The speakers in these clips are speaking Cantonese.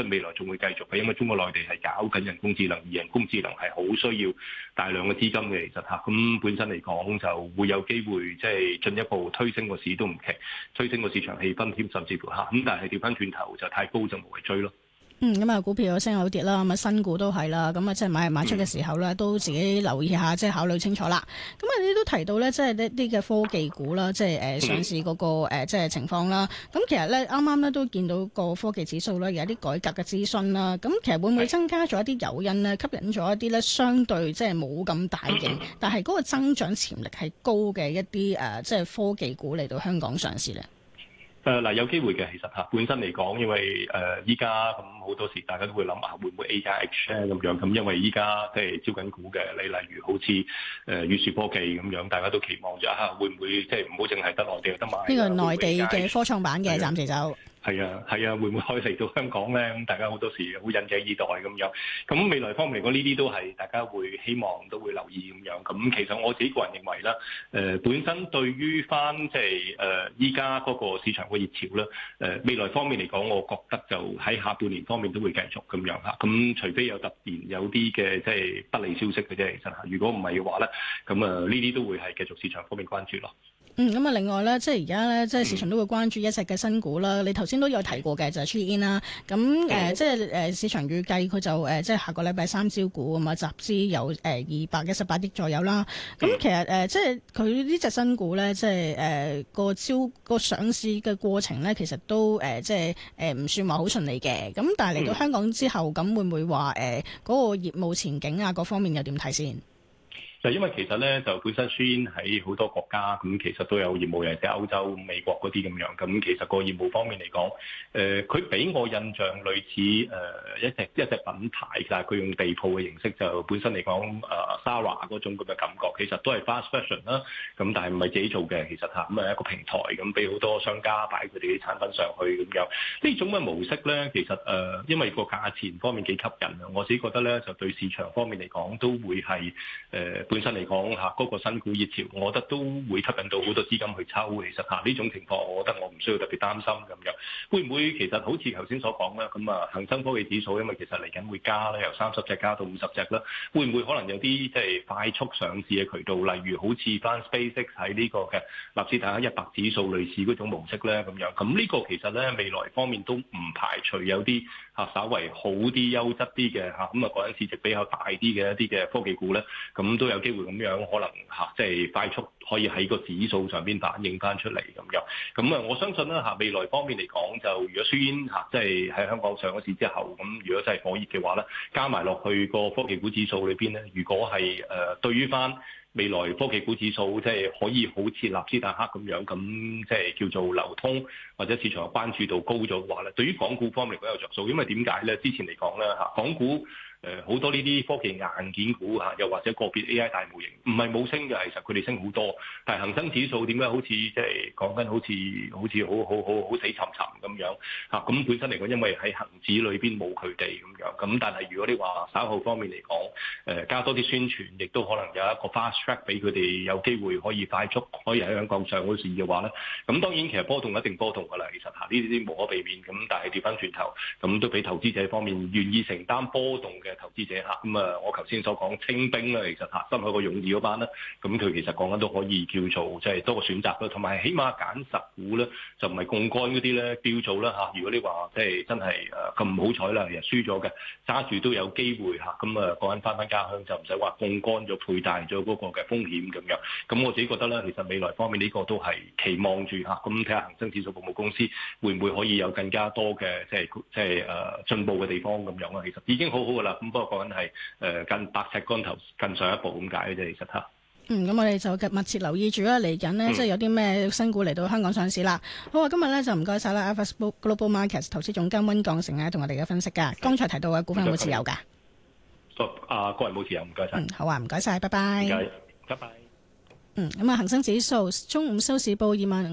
未來仲會繼續嘅，因為中國內地係搞緊人工智能，而人工智能係好需要大量嘅資金嘅，其實嚇咁本身嚟講就會有機會即係進一步推升個市都唔奇，推升個市場氣氛添，甚至乎嚇咁，但係調翻轉頭就太高就無謂追咯。 咁啊，股票有升有跌啦，咁啊新股都係啦，咁啊即係買入買出嘅時候咧，都自己留意下，即係考慮清楚啦。咁啊，你都提到咧，即係一啲嘅科技股啦，即係上市嗰個即係情況啦。咁其實咧，啱啱咧都見到個科技指數咧有一啲改革嘅諮詢啦。咁其實會唔會增加咗一啲誘因咧，吸引咗一啲咧相對即係冇咁大型，但係嗰個增長潛力係高嘅一啲即係科技股嚟到香港上市咧？ 嗱有機會嘅，其實嚇本身嚟講，因為依家咁好多時大家都會諗下會唔會 A 加 H 咧咁樣，咁因為依家即係招緊股嘅，你例如好似宇樹科技咁樣，大家都期望咗嚇會唔會即係唔好淨係得內地得買？呢個內地嘅科創板嘅暫時就。 係啊，會唔會可以嚟到香港咧？咁大家好多時好引頸以待咁樣。咁未來方面嚟講，呢啲都係大家會希望都會留意咁樣。咁其實我自己個人認為啦，本身對於翻即係依家嗰個市場嘅熱潮咧，未來方面嚟講，我覺得就喺下半年方面都會繼續咁樣嚇。咁除非有突然有啲嘅即係不利消息嘅啫，其實嚇。如果唔係嘅話咧，咁呢啲都會係繼續市場方面關注咯。 咁啊，另外咧，即係而家咧，即係市場都會關注一隻嘅新股啦。你頭先都有提過嘅，就係 Shein 啦。咁即係市場預計佢就即係下個禮拜三招股啊嘛，集資有218億左右啦。咁其實即係佢呢隻新股咧，即係個上市嘅過程咧，其實都即係唔算話好順利嘅。咁但係嚟到香港之後，咁會唔會話嗰個業務前景啊，各方面又點睇先？ 就因為其實咧，就本身 Shein 喺好多國家咁，其實都有業務，尤其是歐洲、美國嗰啲咁樣。咁其實個業務方面嚟講，佢俾我印象類似一隻品牌，但係佢用地鋪嘅形式，就本身嚟講Zara 嗰種咁嘅感覺，其實都係 fast fashion 啦。咁但係唔係自己做嘅，其實嚇咁係一個平台，咁俾好多商家擺佢哋啲產品上去咁樣。呢種嘅模式咧，其實因為個價錢方面幾吸引啊，我自己覺得咧，就對市場方面嚟講都會係本身嚟講嚇嗰個新股熱潮，我覺得都會吸引到好多資金去抽。其實嚇呢種情況，我覺得我唔需要特別擔心咁樣。會唔會其實好似頭先所講啦？咁啊，恒生科技指數因為其實嚟緊會加咧，由30隻加到50隻啦。會唔會可能有啲即係快速上市嘅渠道，例如好似翻 SpaceX 喺呢個嘅納斯達克100指數類似嗰種模式咧咁樣？咁呢個其實咧未來方面都唔排除有啲稍為好啲、優質啲嘅咁啊，嗰陣市值比較大啲嘅一啲嘅科技股咧，咁都有機會咁樣可能即係快速可以喺個指數上邊反映翻出嚟咁樣。咁啊，我相信啦未來方面嚟講，就如果Shein即係喺香港上咗市之後，咁如果真係火熱嘅話咧，加埋落去個科技股指數裏邊咧，如果係對於翻未來科技股指數即係可以好似納斯達克咁樣，咁即係叫做流通或者市場嘅關注度高咗嘅話咧，對於港股方面嚟講有着數，因為點解咧？之前嚟講咧港股好多呢啲科技硬件股又或者個別 AI 大模型唔係冇升嘅，其實佢哋升好多，但係恒生指數點解好似即係講緊好似好死沉沉咁樣咁本身嚟講，因為喺恒指裏邊冇佢哋咁樣，咁但係如果你話稍後方面嚟講加多啲宣傳，亦都可能有一個 fast track 俾佢哋有機會可以快速可以喺香港上嗰市嘅話咧，咁當然其實波動一定波動㗎啦，其實呢啲無可避免，咁但係調翻轉頭咁都俾投資者方面願意承擔波動嘅投資者咁啊，我頭先所講清兵啦，其實深海個勇士嗰班咧，咁佢其實講緊都可以叫做即係多個選擇啦，同埋起碼揀實股咧，就唔係槓桿嗰啲咧，叫做啦如果你話即係真係咁唔好彩啦，又輸咗嘅，揸住都有機會咁啊講緊翻家鄉就唔使話槓桿咗配大咗嗰個嘅風險咁樣。咁我自己覺得咧，其實未來方面呢個都係期望住咁睇下恒生指數服務公司會唔會可以有更加多嘅即係進步嘅地方咁樣啊。其實已經好好噶啦。咁不過講緊係近百尺竿頭更上一步咁解嘅啫，其實咁我哋就密切留意住啦，嚟緊呢，即係有啲咩新股嚟到香港上市啦。好啊，今日咧就唔該晒啦 Alpha Global Markets 投資總監溫鋼城同我哋嘅分析㗎。剛才提到嘅股份有冇持有㗎？ 個人冇持有，唔該晒。 好啊，唔該晒，拜拜。 唔該，拜拜。 咁啊，恒生指數中午收市報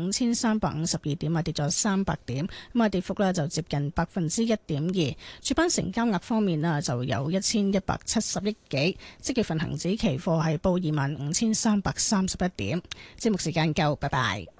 25,352點啊，跌咗300點，咁啊，跌幅呢就接近1.2%。主板成交額方面啊，就有1170億幾。即月份恒指期貨係報25,331點。節目時間夠，拜拜。